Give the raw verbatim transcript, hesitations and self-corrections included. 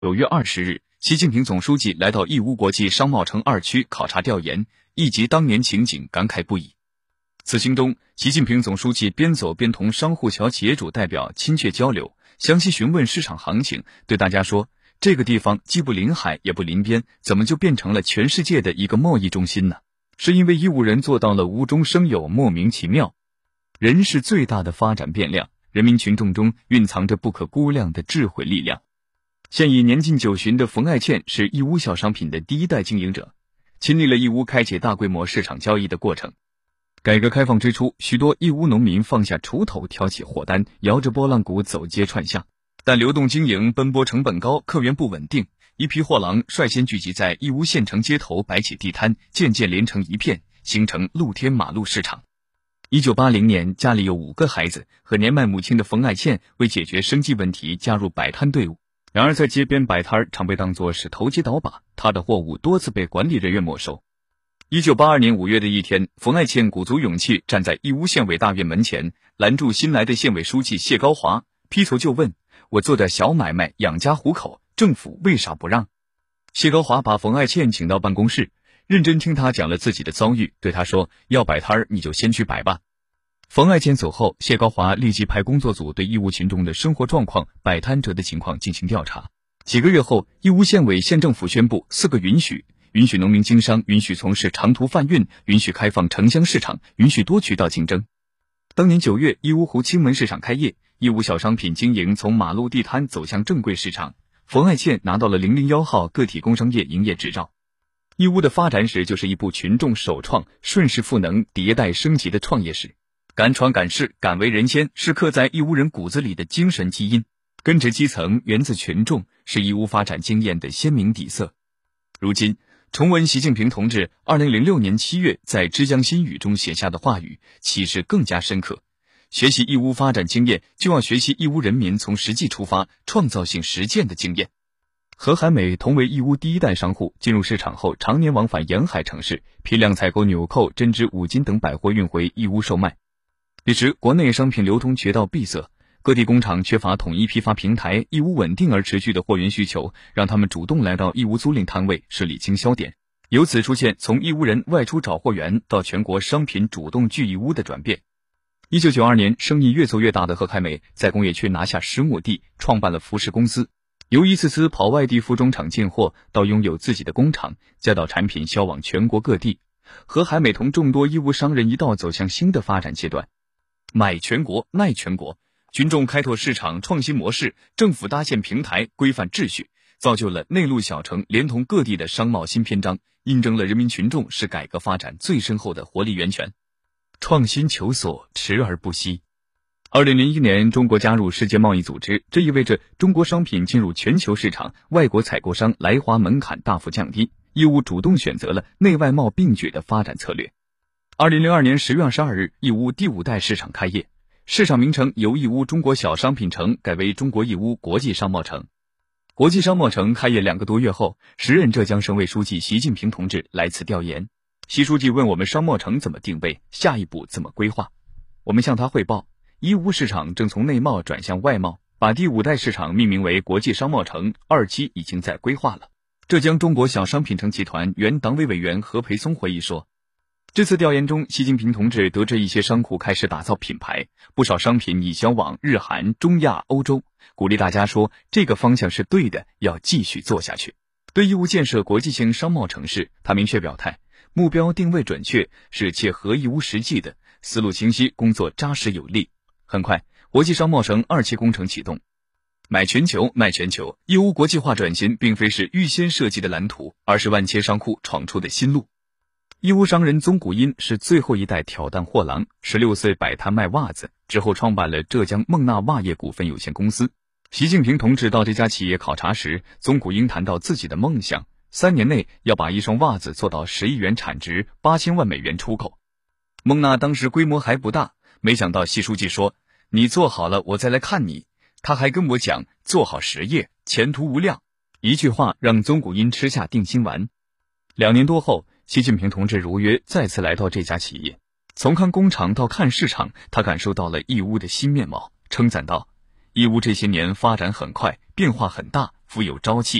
九月二十日，习近平总书记来到义乌国际商贸城二区考察调研，忆及当年情景，感慨不已。此行中，习近平总书记边走边同商户小企业主代表亲切交流，详细询问市场行情，对大家说，这个地方既不临海也不临边，怎么就变成了全世界的一个贸易中心呢？是因为义乌人做到了无中生有，莫名其妙。人是最大的发展变量，人民群众中蕴藏着不可估量的智慧力量。现已年近九旬的冯爱倩是义乌小商品的第一代经营者，亲历了义乌开启大规模市场交易的过程。改革开放之初，许多义乌农民放下锄头，挑起货单，摇着拨浪鼓走街串巷。但流动经营奔波成本高，客源不稳定，一批货郎率先聚集在义乌县城街头，摆起地摊，渐渐连成一片，形成露天马路市场。一九八零年，家里有五个孩子和年迈母亲的冯爱倩为解决生计问题，加入摆摊队伍。然而在街边摆摊常被当作是投机倒把，他的货物多次被管理人员没收。一九八二年五月的一天，冯爱倩鼓足勇气站在义乌县委大院门前，拦住新来的县委书记谢高华，劈头就问，我做点小买卖养家糊口，政府为啥不让？谢高华把冯爱倩请到办公室，认真听他讲了自己的遭遇，对他说，要摆摊你就先去摆吧。冯爱倩走后，谢高华立即派工作组对义乌群众的生活状况、摆摊者的情况进行调查。几个月后，义乌县委县政府宣布四个允许：允许农民经商，允许从事长途贩运，允许开放城乡市场，允许多渠道竞争。当年九月，义乌湖青门市场开业，义乌小商品经营从马路地摊走向正规市场。冯爱倩拿到了零零一号个体工商业营业执照。义乌的发展史就是一部群众首创、顺势赋能、迭代升级的创业史。敢闯敢试，敢为人先，是刻在义乌人骨子里的精神基因，根植基层，源自群众，是义乌发展经验的鲜明底色。如今重温习近平同志二零零六年七月在之江新语中写下的话语，启示更加深刻。学习义乌发展经验，就要学习义乌人民从实际出发、创造性实践的经验。何海美同为义乌第一代商户，进入市场后常年往返沿海城市，批量采购纽扣、针织、五金等百货运回义乌售卖。彼时国内商品流通渠道闭塞，各地工厂缺乏统一批发平台，义乌稳定而持续的货源需求让他们主动来到义乌租赁摊位设立经销点，由此出现从义乌人外出找货源到全国商品主动聚义乌的转变。一九九二年，生意越做越大的何海美在工业区拿下十亩地，创办了服饰公司，由一次次跑外地服装厂进货到拥有自己的工厂，再到产品销往全国各地，何海美同众多义乌商人一道走向新的发展阶段。买全国卖全国，群众开拓市场创新模式，政府搭建平台规范秩序，造就了内陆小城连同各地的商贸新篇章，印证了人民群众是改革发展最深厚的活力源泉。创新求索，持而不息。二零零一年，中国加入世界贸易组织，这意味着中国商品进入全球市场，外国采购商来华门槛大幅降低，义乌主动选择了内外贸并举的发展策略。二零零二年十月二十二日，义乌第五代市场开业，市场名称由义乌中国小商品城改为中国义乌国际商贸城。国际商贸城开业两个多月后，时任浙江省委书记习近平同志来此调研。习书记问我们商贸城怎么定位，下一步怎么规划。我们向他汇报，义乌市场正从内贸转向外贸，把第五代市场命名为国际商贸城，二期已经在规划了。浙江中国小商品城集团原党委委员何培松回忆说，这次调研中，习近平同志得知一些商户开始打造品牌，不少商品已销往日韩、中亚、欧洲，鼓励大家说这个方向是对的，要继续做下去。对义乌建设国际性商贸城市，他明确表态，目标定位准确，是切合义乌实际的，思路清晰，工作扎实有力。很快，国际商贸城二期工程启动。买全球卖全球，义乌国际化转型并非是预先设计的蓝图，而是万千商户闯出的新路。义乌商人宗古英是最后一代挑担货郎，十六岁摆摊卖袜子，之后创办了浙江孟纳袜业股份有限公司。习近平同志到这家企业考察时，宗古英谈到自己的梦想，三年内要把一双袜子做到十亿元产值，八千万美元出口。孟纳当时规模还不大，没想到习书记说，你做好了我再来看你。他还跟我讲，做好实业，前途无量。一句话让宗古英吃下定心丸。两年多后，习近平同志如约再次来到这家企业，从看工厂到看市场，他感受到了义乌的新面貌，称赞道，义乌这些年发展很快，变化很大， 富有朝气。